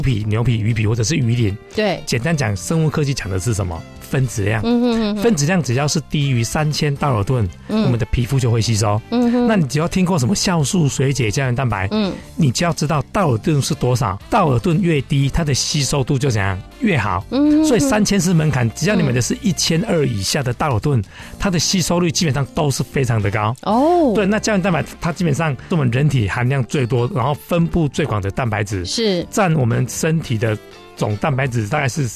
皮、牛皮、鱼皮或者是鱼鳞。 对， 简单讲，生物科技讲的是什么？分子量。分子量只要是低于3000道尔顿，我们的皮肤就会吸收。那你只要听过什么酵素、水解、胶原蛋白，你就要知道道尔顿是多少。道尔顿越低，它的吸收度就怎样越好。所以3000是门槛，只要你们的是1200以下的道尔顿，它的吸收率基本上都是非常的高。对，那胶原蛋白它基本上是我们人体含量最多，然后分布最广的蛋白质，是占我们身体的总蛋白质大概是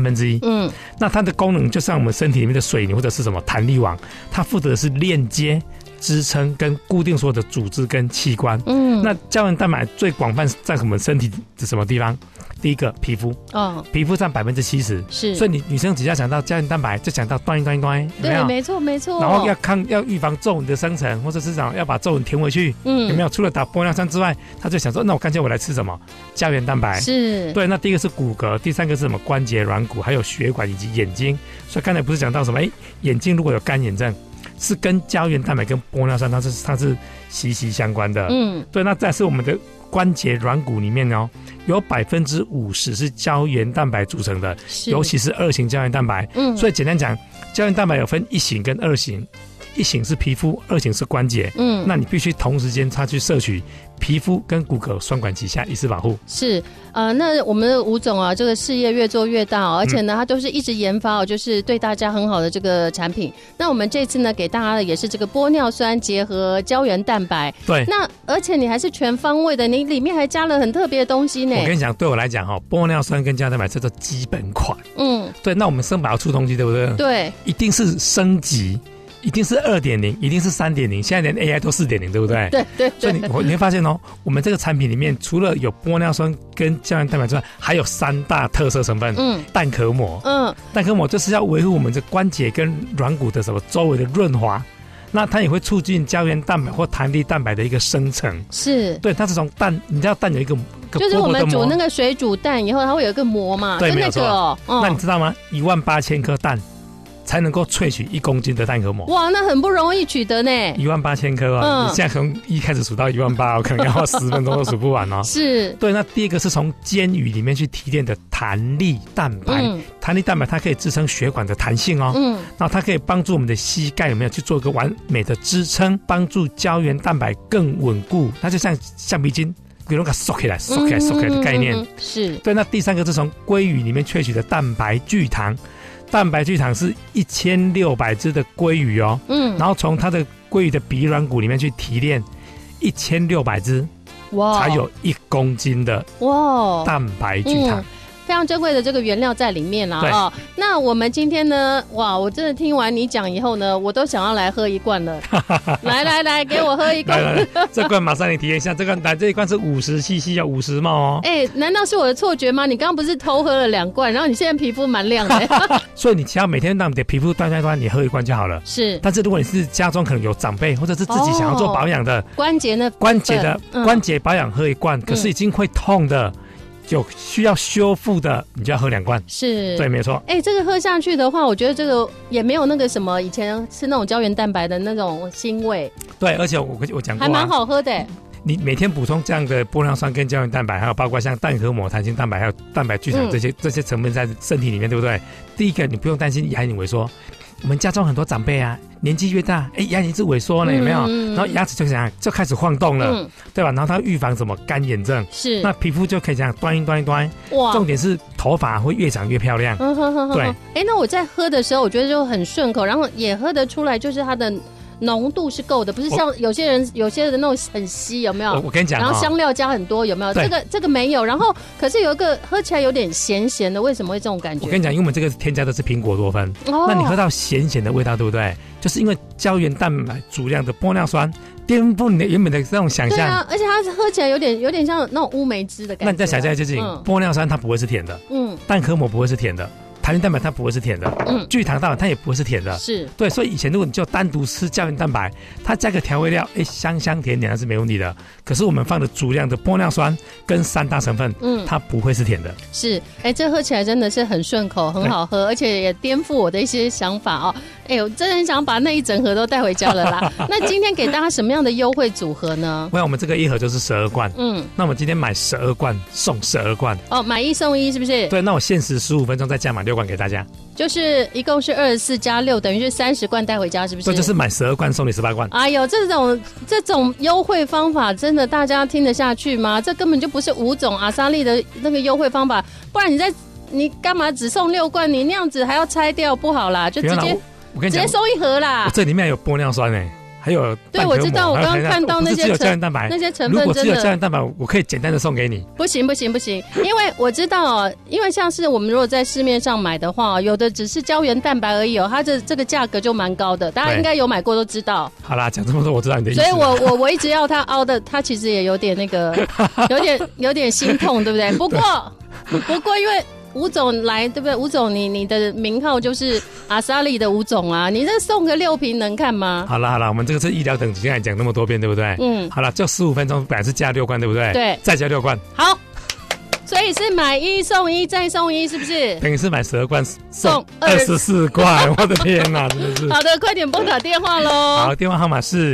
1/3。那它的功能就像我们身体里面的水泥或者是什么弹力网，它负责的是链接、支撑跟固定所有的组织跟器官。那胶原蛋白最广泛在我们身体的什么地方？第一个皮肤，皮肤占70%，是，所以你女生只要讲到胶原蛋白，就讲到端，有没有？ 对，没错没错。 然后要预防皱纹的生成，或者是要把皱纹填回去，有没有？除了打玻尿酸之外，他就想说，那我干脆我来吃什么？胶原蛋白。是，对。那第一个是骨骼，第三个是什么？关节、软骨，还有血管以及眼睛。所以刚才不是讲到什么？眼睛如果有干眼症，是跟胶原蛋白跟玻尿酸它是息息相关的。对。那再是我们的关节软骨里面有50%是胶原蛋白组成的，尤其是2型胶原蛋白。所以简单讲，胶原蛋白有分1型跟2型，1型是皮肤，2型是关节。那你必须同时间它去摄取皮肤跟骨骼双管齐下，一次保护。是， 那我们的吴总啊，这个事业越做越大而且呢，他都是一直研发就是对大家很好的这个产品。那我们这次呢，给大家的也是这个玻尿酸结合胶原蛋白。对，那而且你还是全方位的，你里面还加了很特别的东西呢。 我跟你讲，对我来讲玻尿酸跟胶原蛋白这叫基本款。对，那我们生保要出东西，对不对？对，一定是升级。一定是2.0，一定是3.0，现在连 AI 都4.0，对不对？对。所以你会发现我们这个产品里面除了有玻尿酸跟胶原蛋白之外，还有3大特色成分。蛋壳膜。蛋壳膜就是要维护我们这关节跟软骨的什么周围的润滑。那它也会促进胶原蛋白或弹力蛋白的一个生成。是，对，它是从蛋，你知道蛋有一个就是我们煮那个水煮蛋以后，它会有一个膜嘛？对，没有错。 那你知道吗？18000颗蛋才能够萃取1公斤的蛋壳膜。 哇，那很不容易取得呢。 18000颗你现在从1开始数到18000，可能要花10分钟都数不完是，对。那第二个是从煎鱼里面去提炼的弹力蛋白。弹力蛋白它可以支撑血管的弹性然后它可以帮助我们的膝盖有没有去做一个完美的支撑，帮助胶原蛋白更稳固。它就像橡皮筋。给它收起来的概念。是，对。那第三个是从鲑鱼里面萃取的蛋白聚糖。蛋白聚糖是1600只的鲑鱼然后从它的鲑鱼的鼻软骨里面去提炼1600只，才有1公斤的蛋白聚糖。 非常珍贵的这个原料在里面啦那我们今天呢，哇，我真的听完你讲以后呢，我都想要来喝一罐了。来，给我喝一罐。 来，这罐马上你体验一下，这一罐是50cc50ml 难道是我的错觉吗？你刚刚不是偷喝了2罐，然后你现在皮肤蛮亮的。 所以你只要每天让你的皮肤端，你喝一罐就好了。是，但是如果你是家中可能有长辈或者是自己想要做保养的关节保养喝一罐，可是已经会痛的。有需要修复的，你就要喝2罐。是，对，没错。 这个喝下去的话，我觉得这个也没有那个什么以前吃那种胶原蛋白的那种腥味。 对，而且我讲过还蛮好喝的。 你每天补充这样的玻尿酸跟胶原蛋白，还有包括像蛋壳膜、弹性蛋白，还有蛋白聚糖这些成分在身体里面，对不对？第一个，你不用担心牙龈萎缩。我们家中很多长辈年纪越大，牙龈是萎缩了，有没有？然后牙齿就开始晃动了，对吧？然后它预防什么干眼症？是，那皮肤就可以这样端。哇！重点是头发会越长越漂亮。对。 那我在喝的时候，我觉得就很顺口，然后也喝得出来，就是它的浓度是够的，不是像有些的那种很稀，有没有？ 我跟你讲， 然后香料加很多，有没有？这个没有。然后可是有一个喝起来有点咸咸的，为什么会这种感觉？ 我跟你讲，因为我们这个添加的是苹果多酚，那你喝到咸咸的味道，对不对？就是因为胶原蛋白足量的玻尿酸颠覆你的原本的这种想象。对而且它喝起来有点像那种乌梅汁的感觉。 那你再想象一下，玻尿酸它不会是甜的，蛋壳膜不会是甜的。 弹力蛋白它不会是甜的，聚糖蛋白它也不会是甜的， 是对，所以以前如果你就单独吃胶原蛋白，它加个调味料，香香甜甜那是没问题的。可是我们放的足量的玻尿酸跟3大成分，它不会是甜的。 是，这喝起来真的是很顺口，很好喝，而且也颠覆我的一些想法哦。我真的很想把那一整盒都带回家了啦。那今天给大家什么样的优惠组合呢？ 我们这个一盒就是12罐，那我们今天买12罐送12罐， 买1送1是不是？对， 那我限时15分钟再加满6罐给大家， 就是一共是24加6，等于是30罐带回家，是不是？ 对，就是买12罐送你18罐。 哎呦，这种优惠方法真的大家听得下去吗？这根本就不是吴总阿莎丽的那个优惠方法，不然你干嘛只送6罐？你那样子还要拆掉不好啦，就直接我跟你讲， 直接收一盒啦。 我这里面有玻尿酸还有对，我知道，我刚刚看到那些胶原蛋白， 那些成分真的， 如果只有胶原蛋白，我可以简单的送给你。 不行，因为我知道因为像是我们如果在市面上买的话，有的只是胶原蛋白而已它这个价格就蛮高的，大家应该有买过都知道。好啦，讲这么多，我知道你的意思。 所以我一直要它凹的，它其实也有点那个，有点心痛，对不对？不过因为吴总来，对不对？吴总，你的名号就是阿莎丽的吴总啊，你这送个6瓶能看吗？ 好了，我们这个是医疗等级，现在讲那么多遍，对不对？好了，就15分钟，本来是加6罐，对不对？ 对， 再加6罐。 好，所以是买1送1再送1，是不是？ 等于是买12罐送24罐，我的天哪，真的是。 好的，快点拨打电话喽。 好，电话号码是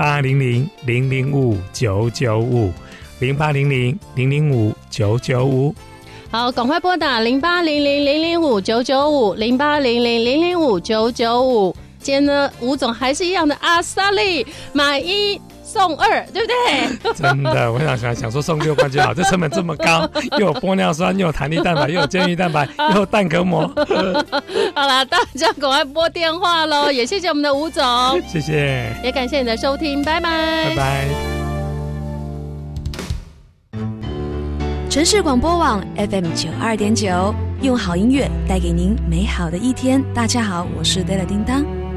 0800-005-995，0800-005-995。 好，赶快拨打0800-005-995，0800-005-995。今天呢，吴总还是一样的阿莎丽，买1送2，对不对？ 真的，我想说送6罐就好，这成本这么高，又有玻尿酸，又有弹力蛋白，又有坚鱼蛋白，又有蛋壳膜。 好啦，大家赶快拨电话咯，也谢谢我们的吴总， 谢谢， 也感谢你的收听，拜拜， 拜拜。 城市广播网 FM92.9，用好音乐带给您美好的一天。大家好，我是 Della 叮当。